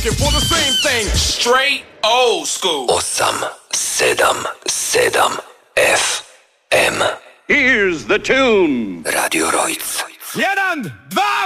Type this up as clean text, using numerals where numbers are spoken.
looking for the same thing. Straight old school. 877 FM. Here's the tune. Radio Rojc. 1, 2,